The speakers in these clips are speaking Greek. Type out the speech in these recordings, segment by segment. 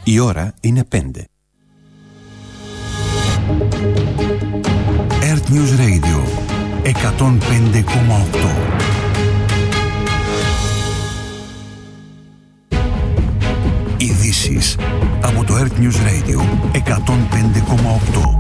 Η ώρα είναι 5. Earth News Radio 105,8. Ειδήσεις από το Earth News Radio 105,8.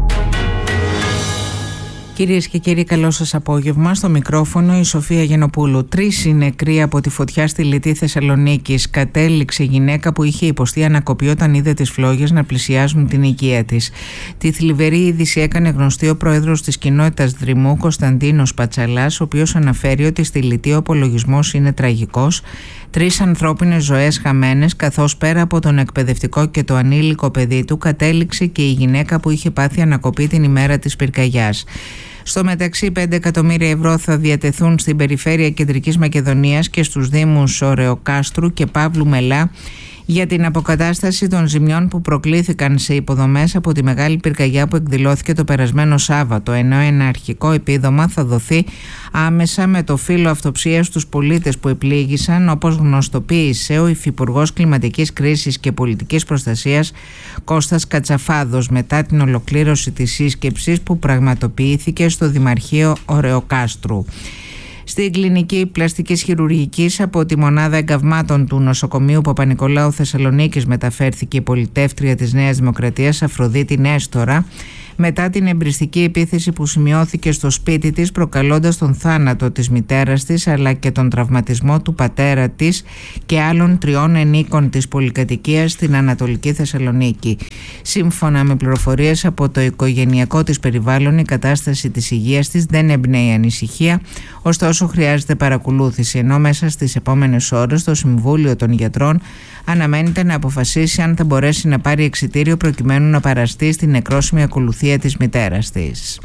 Κυρίες και κύριοι, καλό σας απόγευμα. Στο μικρόφωνο η Σοφία Γενοπούλου. 3 οι νεκροί από τη φωτιά στη Λιτή Θεσσαλονίκης. Κατέληξε γυναίκα που είχε υποστεί ανακοπή όταν είδε τις φλόγες να πλησιάζουν την οικία της. Τη θλιβερή είδηση έκανε γνωστή ο πρόεδρος της κοινότητας Δρυμού, Κωνσταντίνος Πατσαλάς, ο οποίος αναφέρει ότι στη Λιτή ο απολογισμός είναι τραγικός. 3 ανθρώπινες ζωές χαμένες, καθώς πέρα από τον εκπαιδευτικό και το ανήλικο παιδί του, κατέληξε και η γυναίκα που είχε πάθει ανακοπή την ημέρα της πυρκαγιάς. Στο μεταξύ, 5 εκατομμύρια ευρώ θα διατεθούν στην περιφέρεια Κεντρικής Μακεδονίας και στους δήμους Ωρεοκάστρου και Παύλου Μελά για την αποκατάσταση των ζημιών που προκλήθηκαν σε υποδομές από τη μεγάλη πυρκαγιά που εκδηλώθηκε το περασμένο Σάββατο, ενώ ένα αρχικό επίδομα θα δοθεί άμεσα με το φύλλο αυτοψίας στους πολίτες που επλήγησαν, όπως γνωστοποίησε ο Υφυπουργός Κλιματικής Κρίσης και Πολιτικής Προστασίας Κώστας Κατσαφάδος μετά την ολοκλήρωση της σύσκεψης που πραγματοποιήθηκε στο Δημαρχείο Ωρεοκάστρου. Στην κλινική πλαστικής χειρουργικής από τη μονάδα εγκαυμάτων του νοσοκομείου Παπα-Νικολάου Θεσσαλονίκης μεταφέρθηκε η πολιτεύτρια της Νέας Δημοκρατίας Αφροδίτη Νέστορα μετά την εμπριστική επίθεση που σημειώθηκε στο σπίτι της, προκαλώντας τον θάνατο της μητέρας της αλλά και τον τραυματισμό του πατέρα της και άλλων 3 ενίκων της πολυκατοικίας στην Ανατολική Θεσσαλονίκη. Σύμφωνα με πληροφορίες από το οικογενειακό της περιβάλλον, η κατάσταση της υγείας της δεν εμπνέει ανησυχία, ωστόσο χρειάζεται παρακολούθηση, ενώ μέσα στις επόμενες ώρες το Συμβούλιο των Γιατρών αναμένεται να αποφασίσει αν θα μπορέσει να πάρει εξιτήριο προκειμένου να παραστεί στην νεκρόσιμη ακολουθία της μητέρας της.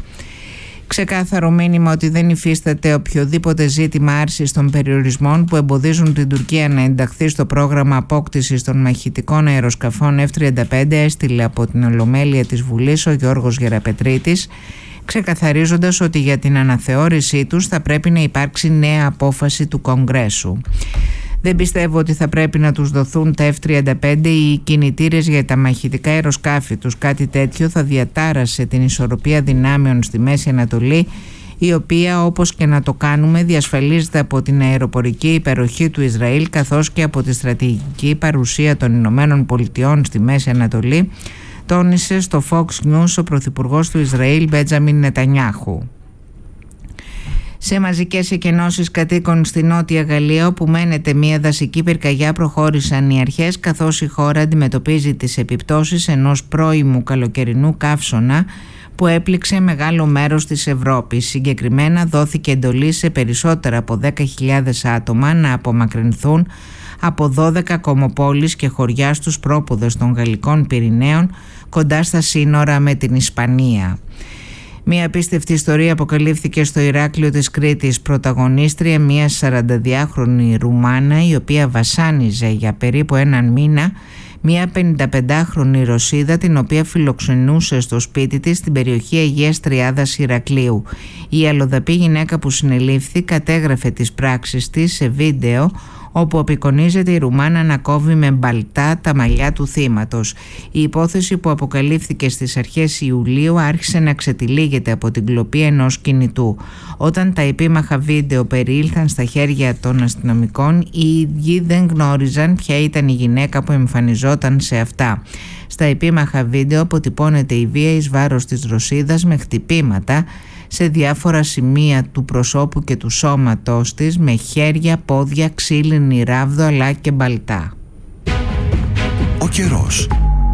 Ξεκάθαρο μήνυμα ότι δεν υφίσταται οποιοδήποτε ζήτημα άρσης των περιορισμών που εμποδίζουν την Τουρκία να ενταχθεί στο πρόγραμμα απόκτησης των μαχητικών αεροσκαφών F-35 έστειλε από την Ολομέλεια της Βουλής ο Γιώργος Γεραπετρίτης, ξεκαθαρίζοντας ότι για την αναθεώρησή τους θα πρέπει να υπάρξει νέα απόφαση του Κογκρέσου. Δεν πιστεύω ότι θα πρέπει να τους δοθούν τα F-35 ή οι κινητήρες για τα μαχητικά αεροσκάφη τους. Κάτι τέτοιο θα διατάρασε την ισορροπία δυνάμεων στη Μέση Ανατολή, η οποία, όπως και να το κάνουμε, διασφαλίζεται από την αεροπορική υπεροχή του Ισραήλ καθώς και από τη στρατηγική παρουσία των Ηνωμένων Πολιτειών στη Μέση Ανατολή, τόνισε στο Fox News ο Πρωθυπουργός του Ισραήλ Μπέντζαμιν Νετανιάχου. Σε μαζικές εκενώσεις κατοίκων στη Νότια Γαλλία, όπου μένεται μια δασική πυρκαγιά, προχώρησαν οι αρχές, καθώς η χώρα αντιμετωπίζει τις επιπτώσεις ενός πρώιμου καλοκαιρινού καύσωνα που έπληξε μεγάλο μέρος της Ευρώπης. Συγκεκριμένα δόθηκε εντολή σε περισσότερα από 10.000 άτομα να απομακρυνθούν από 12 κομμοπόλεις και χωριά στους πρόποδες των Γαλλικών Πυρηναίων κοντά στα σύνορα με την Ισπανία. Μια απίστευτη ιστορία αποκαλύφθηκε στο Ηράκλειο της Κρήτης, πρωταγωνίστρια μια 42χρονη Ρουμάνα η οποία βασάνιζε για περίπου 1 μήνα μια 55χρονη Ρωσίδα την οποία φιλοξενούσε στο σπίτι της στην περιοχή Αγίας Τριάδας Ηρακλείου. Η αλλοδαπή γυναίκα που συνελήφθη κατέγραφε τις πράξεις της σε βίντεο όπου απεικονίζεται η Ρουμάνα να κόβει με μπαλτά τα μαλλιά του θύματος. Η υπόθεση που αποκαλύφθηκε στις αρχές Ιουλίου άρχισε να ξετυλίγεται από την κλοπή ενός κινητού. Όταν τα επίμαχα βίντεο περιήλθαν στα χέρια των αστυνομικών, οι ίδιοι δεν γνώριζαν ποια ήταν η γυναίκα που εμφανιζόταν σε αυτά. Στα επίμαχα βίντεο αποτυπώνεται η βία εις βάρος της Ρωσίδας με χτυπήματα σε διάφορα σημεία του προσώπου και του σώματός της με χέρια, πόδια, ξύλινη ράβδο αλλά και μπαλτά. Ο καιρός.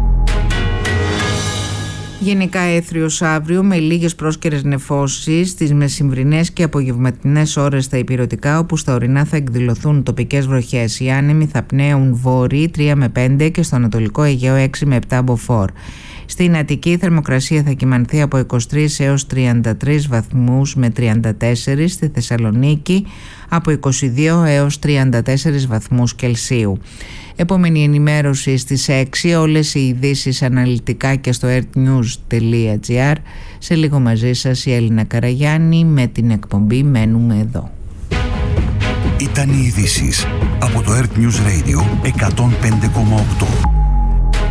Γενικά έθριος αύριο με λίγες πρόσκαιρες νεφώσεις στις μεσημβρινές και απογευματινές ώρες στα ηπειρωτικά, όπου στα ορεινά θα εκδηλωθούν τοπικές βροχές. Οι άνεμοι θα πνέουν βόρειοι 3 με 5 και στο Ανατολικό Αιγαίο 6 με 7 μποφόρ. Στην Αττική η θερμοκρασία θα κυμανθεί από 23 έως 33 βαθμούς με 34, στη Θεσσαλονίκη από 22 έως 34 βαθμούς Κελσίου. Επόμενη ενημέρωση στις 6, όλες οι ειδήσεις αναλυτικά και στο earthnews.gr. Σε λίγο μαζί σας η Έλληνα Καραγιάννη με την εκπομπή «Μένουμε εδώ». Ήταν οι ειδήσεις από το Earth News Radio 105,8.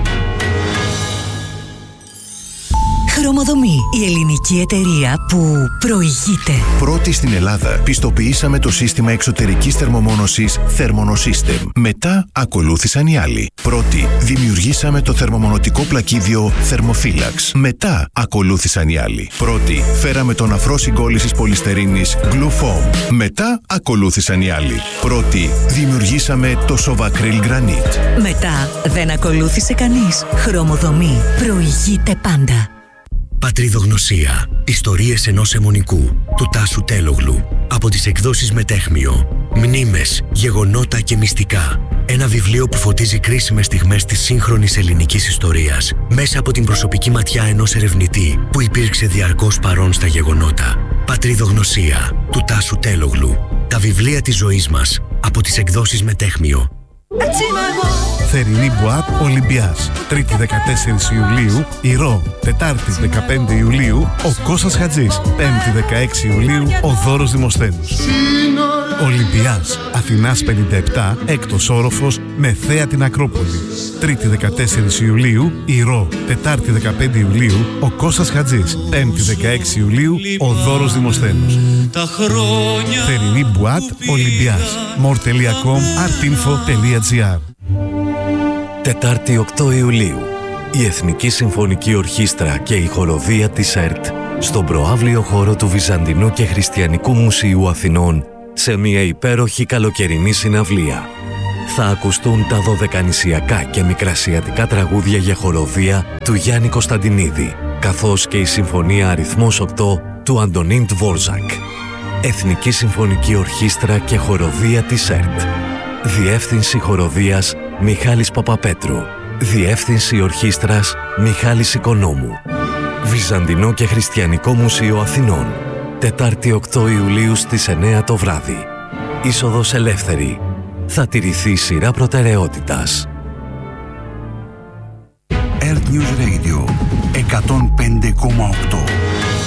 Χρωμοδομή, η ελληνική εταιρεία που προηγείται. Πρώτη στην Ελλάδα, πιστοποιήσαμε το σύστημα εξωτερικής θερμομόνωσης Thermonosystem. Μετά ακολούθησαν οι άλλοι. Πρώτη, δημιουργήσαμε το θερμομονωτικό πλακίδιο Thermophilax. Μετά ακολούθησαν οι άλλοι. Πρώτη, φέραμε τον αφρό συγκόλλησης πολυστερίνης Glue Foam. Μετά ακολούθησαν οι άλλοι. Πρώτη, δημιουργήσαμε το Sovacryl Granite. Μετά δεν ακολούθησε κανείς. Χρωμοδομή, προηγείται πάντα. Πατριδογνωσία. Ιστορίες ενός αιμονικού του Τάσου Τέλογλου. Από τις εκδόσεις Μετέχμιο. Μνήμες, γεγονότα και μυστικά. Ένα βιβλίο που φωτίζει κρίσιμες στιγμές της σύγχρονης ελληνικής ιστορίας μέσα από την προσωπική ματιά ενός ερευνητή που υπήρξε διαρκώς παρόν στα γεγονότα. Πατριδογνωσία του Τάσου Τέλογλου. Τα βιβλία της ζωής μας από τις εκδόσεις Μετέχμιο. Θερινή Μπουάτ Ολυμπιάς. Τρίτη 14 Ιουλίου Ηρώ. Τετάρτη 15 Ιουλίου ο Κώστας Χατζής. Πέμπτη 16 Ιουλίου ο Δώρος Δημοσθένους. Ολυμπιάς. Αθηνάς 57, έκτος όροφος με θέα την Ακρόπολη. Τρίτη 14 Ιουλίου Ηρώ. Τετάρτη 15 Ιουλίου ο Κώστας Χατζής. Πέμπτη 16 Ιουλίου ο Δώρος Δημοσθένους. Θερινή Μπουάτ Ολυμπιάς. more.com artinfo.gr. Τετάρτη 8 Ιουλίου, η Εθνική Συμφωνική Ορχήστρα και η Χοροδία της ΕΡΤ στον προαύλιο χώρο του Βυζαντινού και Χριστιανικού Μουσείου Αθηνών σε μια υπέροχη καλοκαιρινή συναυλία. Θα ακουστούν τα δωδεκανησιακά και μικρασιατικά τραγούδια για χοροδία του Γιάννη Κωνσταντινίδη, καθώς και η Συμφωνία Αριθμός 8 του Αντωνίν Τβόρζακ. Εθνική Συμφωνική Ορχήστρα και Χοροδία της ΕΡΤ. Διεύθυνση Χοροδίας Μιχάλης Παπαπέτρου. Διεύθυνση Ορχήστρας Μιχάλης Οικονόμου. Βυζαντινό και Χριστιανικό Μουσείο Αθηνών. Τετάρτη 8 Ιουλίου στις 9 το βράδυ. Είσοδος ελεύθερη. Θα τηρηθεί σειρά προτεραιότητας. Earth News Radio 105,8.